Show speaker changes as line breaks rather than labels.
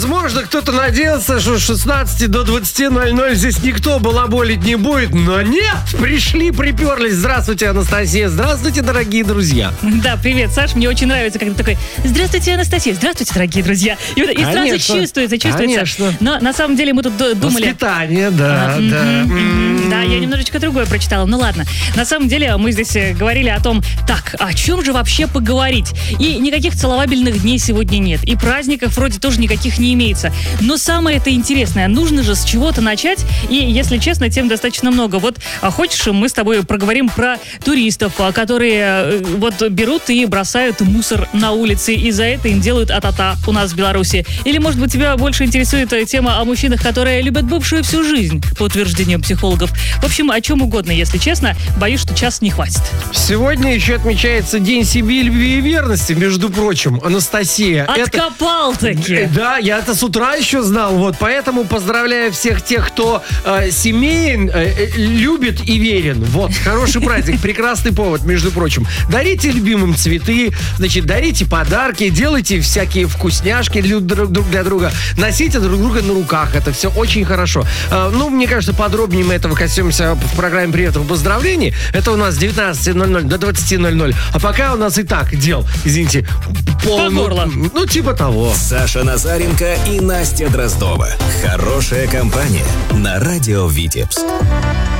Возможно, кто-то надеялся, что с 16 до 20:00 здесь никто балаболить не будет, но нет, приперлись. Здравствуйте, Анастасия, здравствуйте, дорогие друзья.
Да, привет, Саш, мне очень нравится, когда ты такой: здравствуйте, Анастасия, здравствуйте, дорогие друзья. И сразу чувствуется.
Конечно.
Но на самом деле мы тут думали...
Воспитание, да.
Да, я немножечко другое прочитала. Ну ладно, на самом деле мы здесь говорили о том, так, о чем же вообще поговорить? И никаких целовабельных дней сегодня нет. И праздников вроде тоже никаких не имеется. Но самое это интересное, нужно же с чего-то начать. И, если честно, тем достаточно много. Вот хочешь, мы с тобой проговорим про туристов, которые вот берут и бросают мусор на улице, и за это им делают а-та-та у нас в Беларуси. Или, может быть, тебя больше интересует тема о мужчинах, которые любят бывшую всю жизнь, по утверждению психологов. В общем, о чем угодно, если честно. Боюсь, что час не хватит.
Сегодня еще отмечается День семьи, любви и верности, между прочим. Анастасия.
Откопал-таки.
Да, я это с утра еще знал. Вот, поэтому поздравляю всех тех, кто семейен, любит и верен. Вот, хороший праздник, прекрасный повод, между прочим. Дарите любимым цветы, значит, дарите подарки, делайте всякие вкусняшки друг для друга, носите друг друга на руках. Это все очень хорошо. Мне кажется, подробнее мы этого коснемся в программе «Приветов и поздравлений». Это у нас с 19:00 до 20:00. А пока у нас и так дел, извините,
по горло.
Типа того.
Саша Назаренко и Настя Дроздова. Хорошая компания на радио Витебск.